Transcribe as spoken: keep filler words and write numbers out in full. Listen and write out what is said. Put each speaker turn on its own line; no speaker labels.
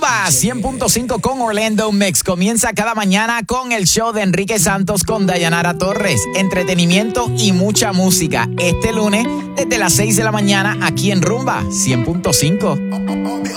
Rumba cien punto cinco con Orlando Mix comienza cada mañana con el show de Enrique Santos con Dayanara Torres. Entretenimiento y mucha música. Este lunes desde las seis de la mañana aquí en Rumba cien punto cinco.